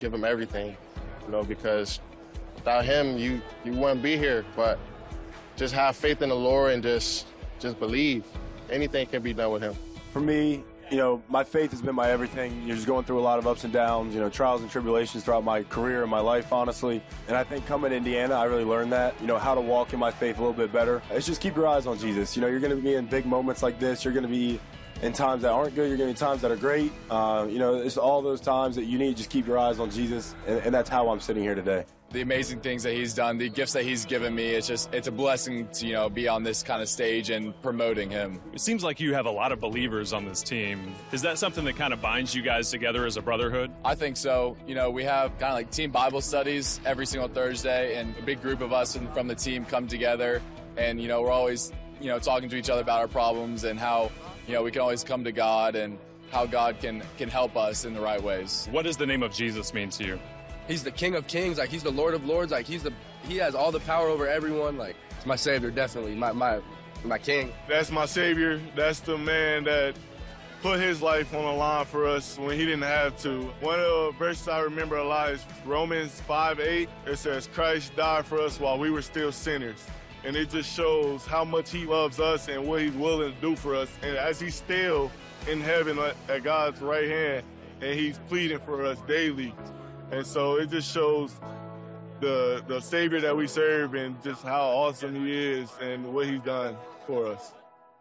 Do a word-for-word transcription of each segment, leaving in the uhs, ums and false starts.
give him everything, you know, because without him, you, you wouldn't be here. But just have faith in the Lord and just, just believe. Anything can be done with him. For me, you know, my faith has been my everything. You're just going through a lot of ups and downs, you know, trials and tribulations throughout my career and my life, honestly. And I think coming to Indiana, I really learned that, you know, how to walk in my faith a little bit better. It's just keep your eyes on Jesus. You know, you're going to be in big moments like this. You're going to be in times that aren't good. You're going to be in times that are great. Uh, you know, it's all those times that you need to just keep your eyes on Jesus. And, and that's how I'm sitting here today. The amazing things that he's done, the gifts that he's given me, it's just, it's a blessing to, you know, be on this kind of stage and promoting him. It seems like you have a lot of believers on this team. Is that something that kind of binds you guys together as a brotherhood? I think so. You know, we have kind of like team Bible studies every single Thursday, and a big group of us from the team come together, and, you know, we're always, you know, talking to each other about our problems and how, you know, we can always come to God and how God can, can help us in the right ways. What does the name of Jesus mean to you? He's the King of Kings, like he's the Lord of Lords, like he's the he has all the power over everyone. Like it's my Savior, definitely, my my my King. That's my Savior. That's the man that put his life on the line for us when he didn't have to. One of the verses I remember a lot is Romans five eight. It says, Christ died for us while we were still sinners. And it just shows how much he loves us and what he's willing to do for us. And as he's still in heaven at God's right hand, and he's pleading for us daily. And so it just shows the the Savior that we serve and just how awesome he is and what he's done for us.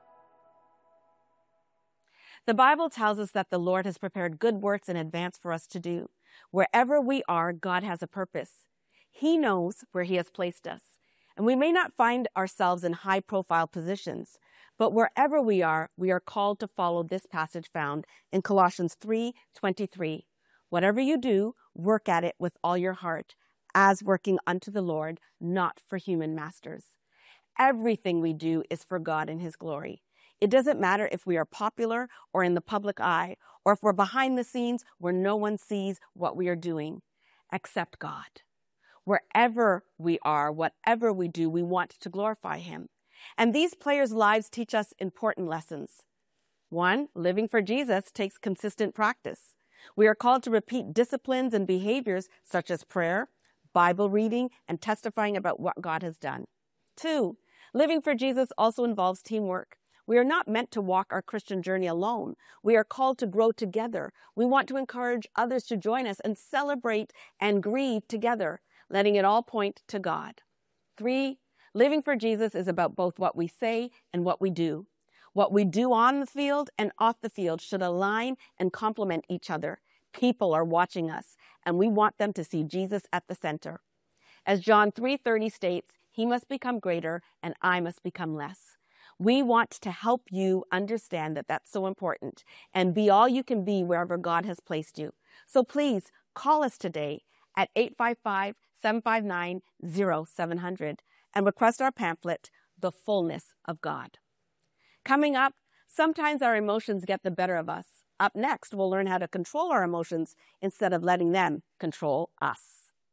The Bible tells us that the Lord has prepared good works in advance for us to do. Wherever we are, God has a purpose. He knows where he has placed us. And we may not find ourselves in high-profile positions, but wherever we are, we are called to follow this passage found in Colossians three twenty-three. Whatever you do, work at it with all your heart, as working unto the Lord, not for human masters. Everything we do is for God and his glory. It doesn't matter if we are popular or in the public eye, or if we're behind the scenes where no one sees what we are doing, except God. Wherever we are, whatever we do, we want to glorify him. And these players' lives teach us important lessons. One, living for Jesus takes consistent practice. We are called to repeat disciplines and behaviors such as prayer, Bible reading, and testifying about what God has done. Two, living for Jesus also involves teamwork. We are not meant to walk our Christian journey alone. We are called to grow together. We want to encourage others to join us and celebrate and grieve together, letting it all point to God. Three, living for Jesus is about both what we say and what we do. What we do on the field and off the field should align and complement each other. People are watching us, and we want them to see Jesus at the center. As John three thirty states, he must become greater and I must become less. We want to help you understand that that's so important and be all you can be wherever God has placed you. So please call us today at eight five five, seven five nine, zero seven zero zero and request our pamphlet, The Fullness of God. Coming up, sometimes our emotions get the better of us. Up next, we'll learn how to control our emotions instead of letting them control us.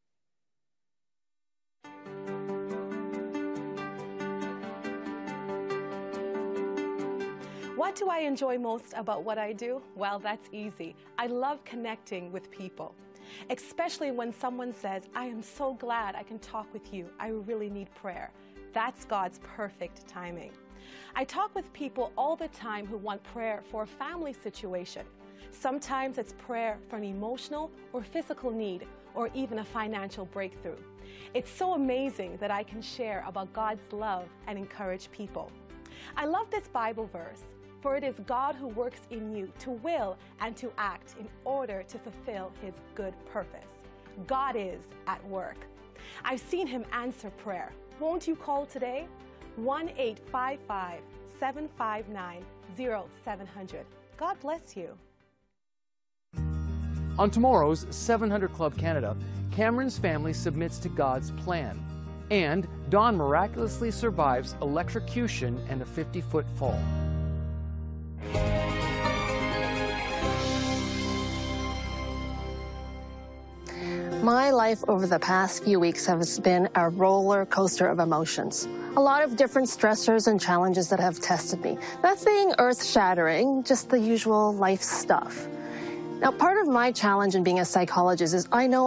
What do I enjoy most about what I do? Well, that's easy. I love connecting with people, especially when someone says, I am so glad I can talk with you. I really need prayer. That's God's perfect timing. I talk with people all the time who want prayer for a family situation. Sometimes it's prayer for an emotional or physical need, or even a financial breakthrough. It's so amazing that I can share about God's love and encourage people. I love this Bible verse, for it is God who works in you to will and to act in order to fulfill his good purpose. God is at work. I've seen him answer prayer. Won't you call today? one eight five five, seven five nine, zero seven zero zero. God bless you. On tomorrow's seven hundred Club Canada, Cameron's family submits to God's plan. And Dawn miraculously survives electrocution and a fifty-foot fall. My life over the past few weeks has been a roller coaster of emotions. A lot of different stressors and challenges that have tested me. Nothing earth-shattering, just the usual life stuff. Now, part of my challenge in being a psychologist is I know